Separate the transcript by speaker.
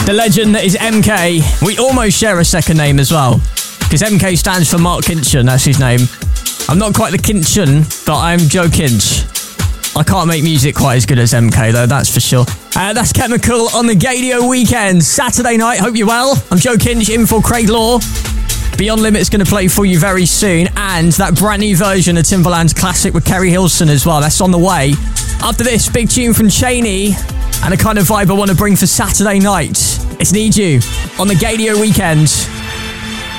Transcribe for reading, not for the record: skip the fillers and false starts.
Speaker 1: The legend that is MK. We almost share a second name as well, because MK stands for Mark Kinchen, that's his name. I'm not quite the Kinchen, but I'm Joe Kinch. I can't make music quite as good as MK though, that's for sure. That's Chemical on the Gadio Weekend. Saturday night, hope you're well. I'm Joe Kinch, in for Craig Law. Beyond Limit's going to play for you very soon, and that brand new version of Timbaland's classic with Kerry Hilson as well. That's on the way. After this, big tune from Cheney, and a kind of vibe I want to bring for Saturday night. It's Need You on the Gadio Weekend.